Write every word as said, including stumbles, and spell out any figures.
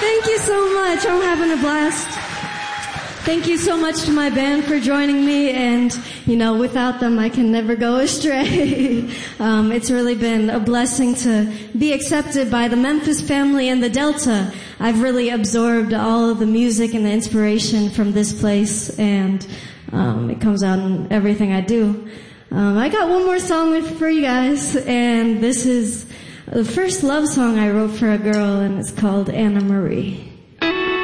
Thank you so much. I'm having a blast. Thank you so much to my band for joining me, and, you know, without them I can never go astray. um, it's really been a blessing to be accepted by the Memphis family and the Delta. I've really absorbed all of the music and the inspiration from this place, and um, it comes out in everything I do. Um, I got one more song for you guys, and this is the first love song I wrote for a girl, and it's called Anna Marie.